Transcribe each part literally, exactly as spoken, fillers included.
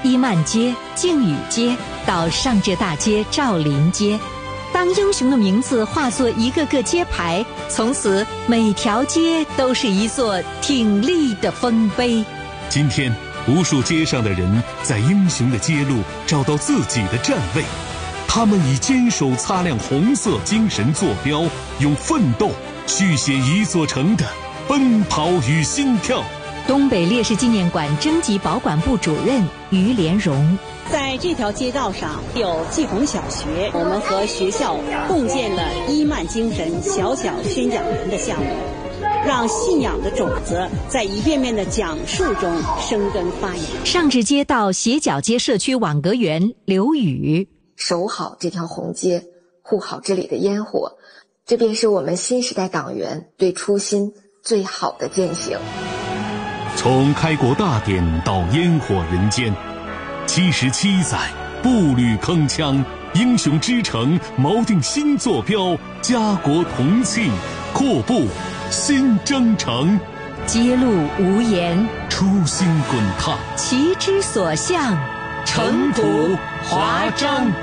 伊曼街、靖宇街到上浙大街、兆麟街，当英雄的名字化作一个个街牌，从此每条街都是一座挺立的丰碑。 今天无数街上的人在英雄的街路找到自己的站位，他们以坚守擦亮红色精神坐标，用奋斗续写一座城的奔跑与心跳。 东北烈士纪念馆征集保管部主任于连荣， 在这条街道上有季红小学，我们和学校共建了伊曼精神小小宣讲员的项目，让信仰的种子在一遍遍的讲述中生根发芽。 上至街道斜角街社区网格员刘宇， 守好这条红街，护好这里的烟火，这便是我们新时代党员对初心最好的践行。 从开国大典到烟火人间，七十七载步履铿锵，英雄之城锚定新坐标，家国同庆，阔步新征程。 街路无言， 初心滚烫， 旗之所向， 尘土华章。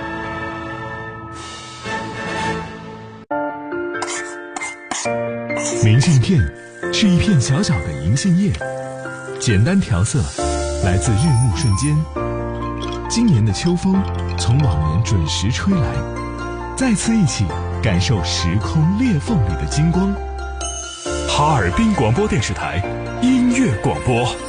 明信片是一片小小的银杏叶，简单调色，来自日暮瞬间。今年的秋风从往年准时吹来，再次一起感受时空裂缝里的金光。 哈尔滨广播电视台音乐广播。